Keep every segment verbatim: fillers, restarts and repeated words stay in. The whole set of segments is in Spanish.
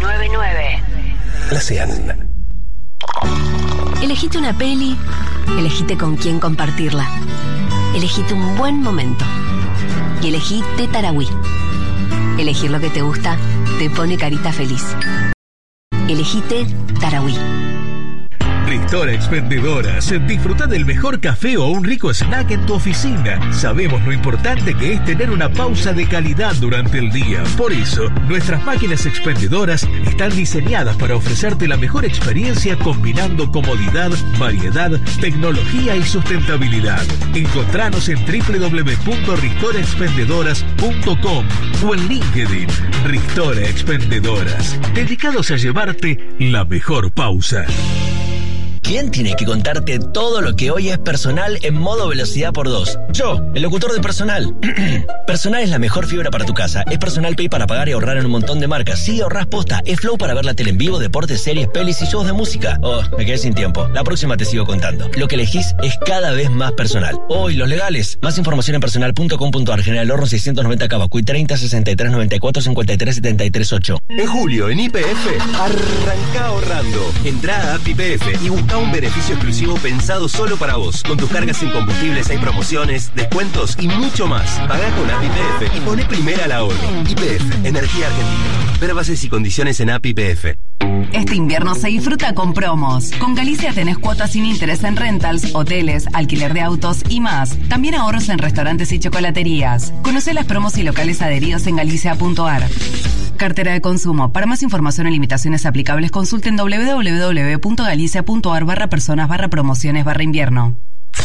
nueve nueve. La sean. Elegite una peli, elegite con quién compartirla. Elegite un buen momento. Y elegite Tarahui. Elegir lo que te gusta te pone carita feliz. Elegite Tarahui. Ristora Expendedoras. Disfruta del mejor café o un rico snack en tu oficina. Sabemos lo importante que es tener una pausa de calidad durante el día. Por eso, nuestras máquinas expendedoras están diseñadas para ofrecerte la mejor experiencia combinando comodidad, variedad, tecnología y sustentabilidad. Encontranos en doble u doble u doble u punto ristora expendedoras punto com o en LinkedIn. Ristora Expendedoras. Dedicados a llevarte la mejor pausa. ¿Quién tiene que contarte todo lo que hoy es Personal en modo velocidad por dos? Yo, el locutor de Personal. Personal es la mejor fibra para tu casa. Es Personal Pay para pagar y ahorrar en un montón de marcas. Sí, ahorrás posta. Es Flow para ver la tele en vivo, deportes, series, pelis y shows de música. Oh, me quedé sin tiempo. La próxima te sigo contando. Lo que elegís es cada vez más personal. Oh, y los legales. Más información en personal punto com punto ar. General Horno seiscientos noventa Cavacuy treinta sesenta y tres noventa y cuatro cincuenta y tres setenta y tres ocho. En julio, en Y P F, arranca ahorrando. Entrá a App Y P F y busca un beneficio exclusivo pensado solo para vos. Con tus cargas en combustibles hay promociones, descuentos y mucho más. Pagá con App Y P F y poné primera al ahorro. Y P F, Energía Argentina. Ver bases y condiciones en App Y P F. Este invierno se disfruta con promos. Con Galicia tenés cuotas sin interés en rentals, hoteles, alquiler de autos y más. También ahorros en restaurantes y chocolaterías. Conocé las promos y locales adheridos en galicia punto ar. Cartera de consumo. Para más información y limitaciones aplicables, consulten doble u doble u doble u punto galicia punto ar barra personas barra promociones barra invierno.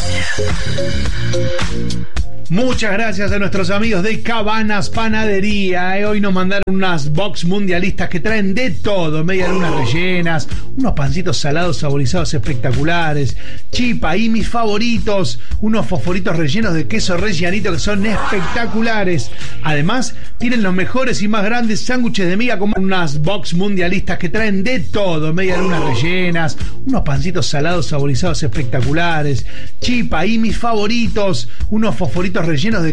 Muchas gracias a nuestros amigos de Cabanas Panadería. Eh, hoy nos mandaron unas box mundialistas que traen de todo: medias lunas rellenas, unos pancitos salados saborizados espectaculares, chipa y mis favoritos, unos fosforitos rellenos de queso rellenito que son espectaculares. Además, tienen los mejores y más grandes sándwiches de miga, como unas box mundialistas que traen de todo: medias lunas rellenas, unos pancitos salados saborizados espectaculares, chipa y mis favoritos, unos fosforitos rellenos de